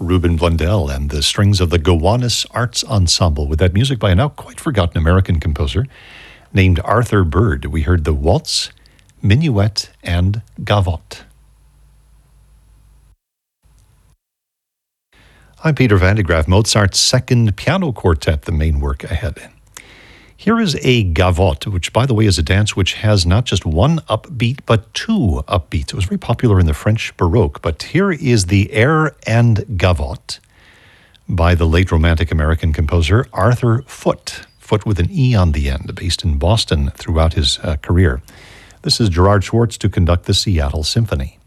Ruben Blundell and the strings of the Gowanus Arts Ensemble with that music by a now quite forgotten American composer named Arthur Bird. We heard the waltz, minuet, and gavotte. I'm Peter Van de Graaff, Mozart's second piano quartet, the main work ahead. Here is a gavotte, which, by the way, is a dance which has not just one upbeat, but two upbeats. It was very popular in the French Baroque, but here is the air and gavotte by the late Romantic American composer Arthur Foote, Foote with an E on the end, based in Boston throughout his career. This is Gerard Schwartz to conduct the Seattle Symphony.